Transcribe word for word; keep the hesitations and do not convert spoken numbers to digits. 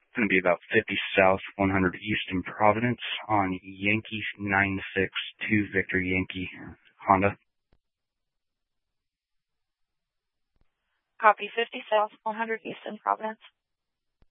Going to be about fifty South, one hundred East in Providence on Yankee nine six two Victor Yankee Honda. Copy, fifty South, one hundred East in Providence.